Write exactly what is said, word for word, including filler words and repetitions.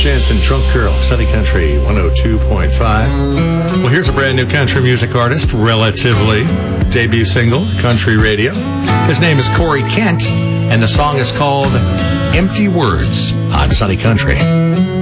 Chance and Drunk Girl, Sunny Country one oh two point five. Well, here's a brand new country music artist, relatively. Debut single, country radio. His name is Corey Kent, and the song is called Empty Words on Sunny Country.